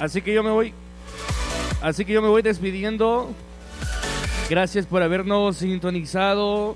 Así que yo me voy despidiendo. Gracias por habernos sintonizado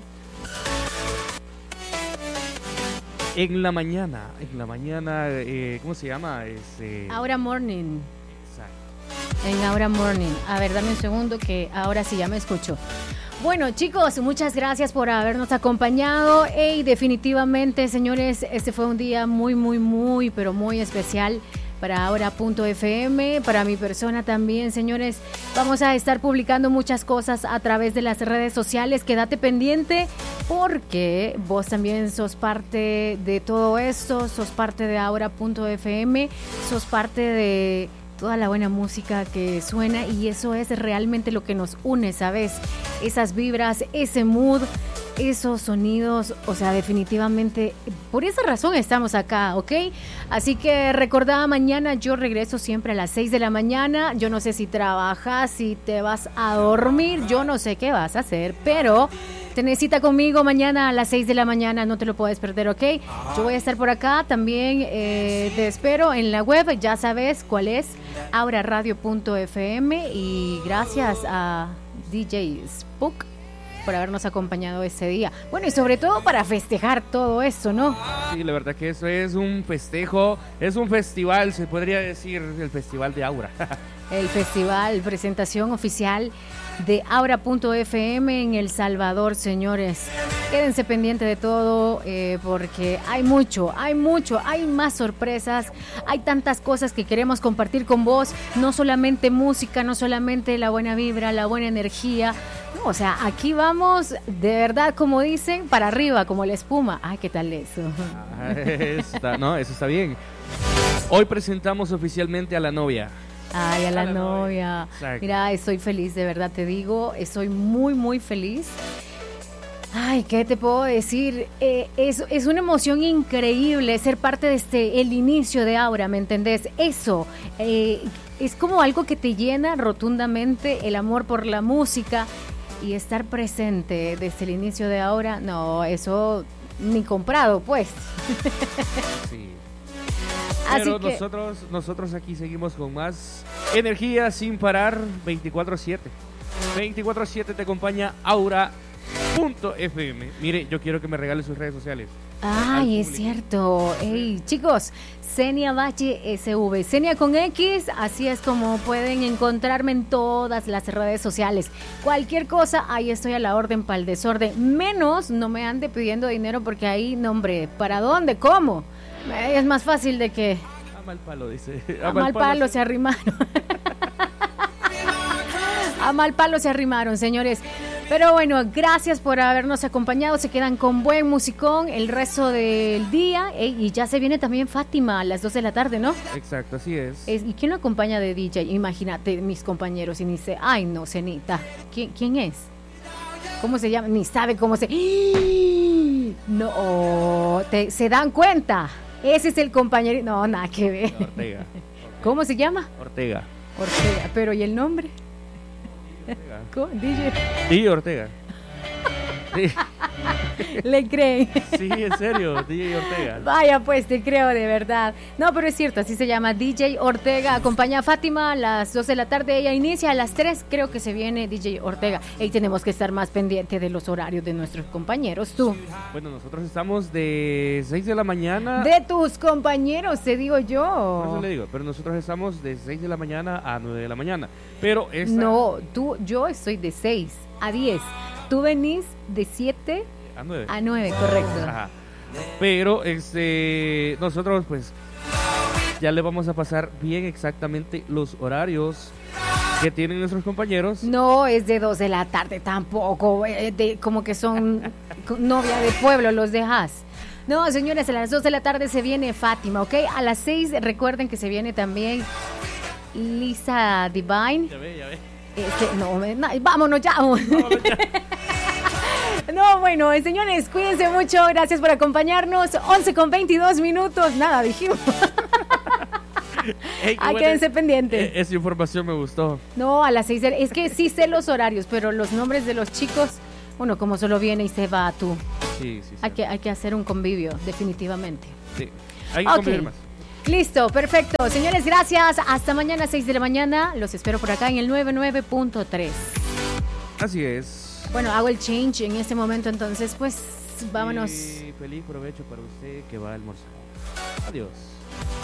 en la mañana, ¿cómo se llama? Aura Morning. Exacto. En Aura Morning. A ver, dame un segundo que ahora sí ya me escucho. Bueno, chicos, muchas gracias por habernos acompañado. Y definitivamente, señores, este fue un día muy, pero muy especial para Aura.fm, para mi persona también, señores. Vamos a estar publicando muchas cosas a través de las redes sociales. Quédate pendiente porque vos también sos parte de todo esto, sos parte de Aura.fm, sos parte de toda la buena música que suena y eso es realmente lo que nos une, ¿sabes? Esas vibras, ese mood, esos sonidos, o sea, definitivamente por esa razón estamos acá, ¿ok? Así que recordá, mañana yo regreso siempre a las 6 de la mañana. Yo no sé si trabajas, si te vas a dormir, yo no sé qué vas a hacer, pero tenés cita conmigo mañana a las 6 de la mañana, no te lo puedes perder, ¿ok? Yo voy a estar por acá también, te espero en la web, ya sabes cuál es, auraradio.fm, y gracias a DJ Spook por habernos acompañado ese día. Bueno, y sobre todo para festejar todo eso, ¿no? Sí, la verdad que eso es un festejo, es un festival, se podría decir, el Festival de Aura. El festival, presentación oficial de Aura.fm en El Salvador, señores. Quédense pendientes de todo porque hay mucho, hay más sorpresas, hay tantas cosas que queremos compartir con vos, no solamente música, no solamente la buena vibra, la buena energía, no, o sea, aquí vamos de verdad, como dicen, para arriba, como la espuma. Ay, ¿qué tal eso? Eso está bien. Hoy presentamos oficialmente a la novia. Ay, a la novia. Exacto. Mira, estoy feliz, de verdad te digo, estoy muy feliz. Ay, ¿qué te puedo decir? Es una emoción increíble ser parte de el inicio de Aura, ¿me entendés? Eso, es como algo que te llena rotundamente, el amor por la música y estar presente desde el inicio de Aura, no, eso ni comprado, pues. Sí. Así Pero que nosotros aquí seguimos con más energía sin parar 24/7. 24/7 te acompaña Aura.fm. Mire, yo quiero que me regale sus redes sociales. Ay, es cierto. Hey, chicos, Xenia Bache SV, Xenia con X, así es como pueden encontrarme en todas las redes sociales. Cualquier cosa, ahí estoy a la orden para el desorden. Menos no me ande pidiendo dinero porque ahí, no hombre, ¿para dónde? ¿Cómo? Es más fácil de que... A mal palo, dice. A mal palo se arrimaron. A mal palo se arrimaron, señores. Pero bueno, gracias por habernos acompañado. Se quedan con buen musicón el resto del día. Y ya se viene también Fátima a las 2 de la tarde, ¿no? Exacto, así es. ¿Y quién lo acompaña de DJ? Imagínate, mis compañeros. Y ni sé, ay no, Cenita. ¿Quién es? ¿Cómo se llama? Ni sabe cómo se... No, ¿se dan cuenta? Ese es el compañero. No, nada que ver. Ortega. ¿Cómo se llama? Ortega. Pero ¿y el nombre? ¿Cómo? DJ. DJ Ortega. Sí. ¿Le creen? Sí, en serio, DJ Ortega. Vaya, pues, te creo de verdad. No, pero es cierto, así se llama DJ Ortega. Acompaña a Fátima a las 2 de la tarde. Ella inicia a las 3, creo que se viene DJ Ortega. Y tenemos que estar más pendientes de los horarios de nuestros compañeros. ¿Tú? Bueno, nosotros estamos de 6 de la mañana. De tus compañeros, te digo yo. Por eso le digo, pero nosotros estamos de 6 de la mañana a 9 de la mañana. Pero No, yo estoy de 6 a 10. Tú venís de 7 a 9, correcto. Ajá. Pero nosotros pues ya le vamos a pasar bien exactamente los horarios que tienen nuestros compañeros. No, es de 2 de la tarde tampoco, como que son novia de pueblo, los dejas. No, señores, a las 2 de la tarde se viene Fátima, ¿ok? A las 6 recuerden que se viene también Lisa Divine. Ya ve. Vámonos ya. No, bueno, señores, cuídense mucho, gracias por acompañarnos. 11:22. Nada, dijimos. Hey, quédense pendientes. Esa información me gustó. No, a las 6, es que sí sé los horarios, pero los nombres de los chicos, uno como solo viene y se va tú. Sí. Hay que hacer un convivio, definitivamente. Sí, hay que convivir más. Listo, perfecto. Señores, gracias. Hasta mañana, 6 de la mañana. Los espero por acá en el 99.3. Así es. Bueno, hago el change en este momento, entonces, pues, vámonos. Y feliz provecho para usted que va a almorzar. Adiós.